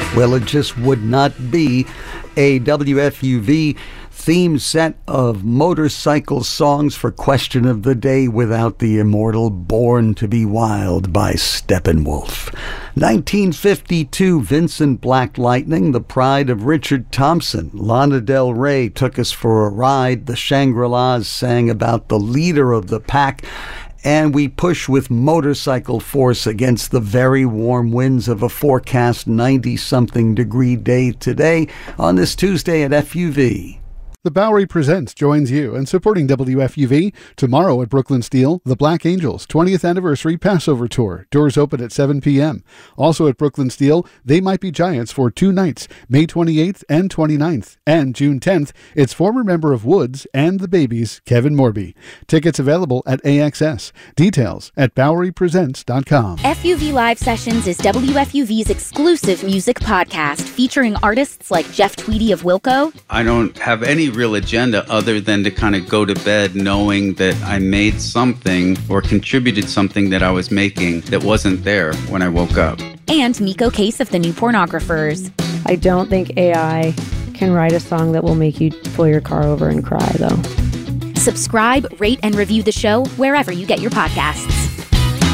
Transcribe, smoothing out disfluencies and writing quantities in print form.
Well, it just would not be a WFUV theme set of motorcycle songs for Question of the Day without the immortal Born to be Wild by Steppenwolf. 1952, Vincent Black Lightning, the pride of Richard Thompson. Lana Del Rey took us for a ride. The Shangri-Las sang about the leader of the pack. And we push with motorcycle force against the very warm winds of a forecast 90-something degree day today on this Tuesday at FUV. The Bowery Presents joins you in supporting WFUV tomorrow at Brooklyn Steel, the Black Angels 20th Anniversary Passover Tour. Doors open at 7 p.m. Also at Brooklyn Steel, They Might Be Giants for 2 nights, May 28th and 29th. And June 10th, it's former member of Woods and the Babies, Kevin Morby. Tickets available at AXS. Details at BoweryPresents.com. FUV Live Sessions is WFUV's exclusive music podcast featuring artists like Jeff Tweedy of Wilco. I don't have any real agenda other than to kind of go to bed knowing that I made something or contributed something that I was making that wasn't there when I woke up. And Nico Case of the New Pornographers. I don't think AI can write a song that will make you pull your car over and cry, though. Subscribe, rate, and review the show wherever you get your podcasts.